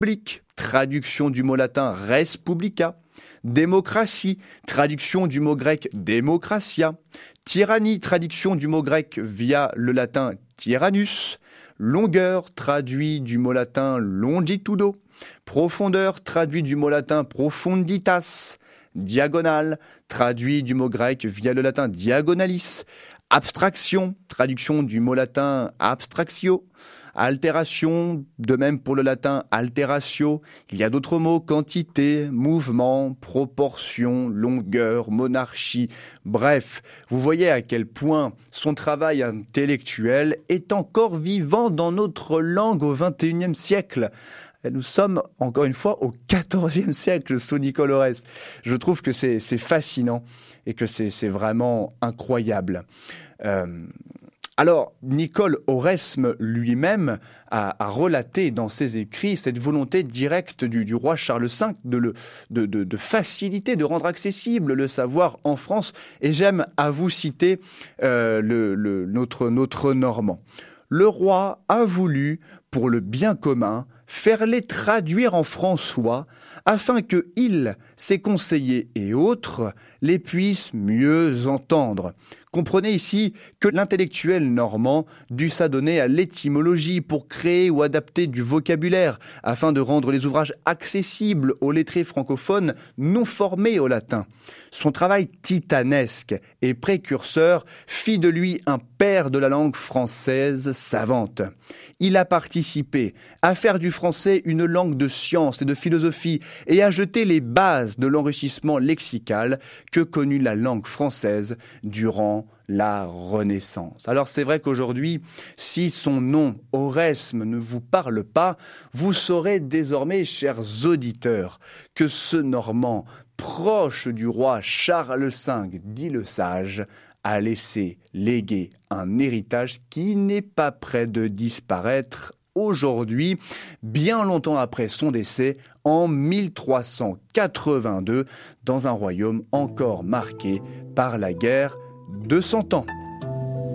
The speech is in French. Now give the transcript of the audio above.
République, traduction du mot latin res publica. Démocratie, traduction du mot grec démocratia. Tyrannie, traduction du mot grec via le latin tyrannus. Longueur, traduit du mot latin longitudo. Profondeur, traduit du mot latin profunditas. Diagonale, traduit du mot grec via le latin diagonalis. Abstraction, traduction du mot latin abstractio. Altération, de même pour le latin alteratio. Il y a d'autres mots, quantité, mouvement, proportion, longueur, monarchie. Bref, vous voyez à quel point son travail intellectuel est encore vivant dans notre langue au XXIe siècle. Nous sommes, encore une fois, au XIVe siècle sous Nicole Oresme. Je trouve que c'est fascinant et que c'est vraiment incroyable. Alors, Nicole Oresme lui-même a relaté dans ses écrits cette volonté directe du roi Charles V de faciliter, de rendre accessible le savoir en France. Et j'aime à vous citer notre Normand. Le roi a voulu, pour le bien commun, faire les traduire en françois, afin que il, ses conseillers et autres, les puissent mieux entendre. Comprenez ici que l'intellectuel normand dut s'adonner à l'étymologie pour créer ou adapter du vocabulaire, afin de rendre les ouvrages accessibles aux lettrés francophones non formés au latin. Son travail titanesque et précurseur fit de lui un père de la langue française savante. Il a participé à faire du français une langue de science et de philosophie et à jeter les bases de l'enrichissement lexical que connut la langue française durant la Renaissance. Alors c'est vrai qu'aujourd'hui, si son nom, Oresme, ne vous parle pas, vous saurez désormais, chers auditeurs, que ce Normand, proche du roi Charles V, dit le sage, a laissé léguer un héritage qui n'est pas près de disparaître aujourd'hui, bien longtemps après son décès, en 1382, dans un royaume encore marqué par la guerre de 100 ans.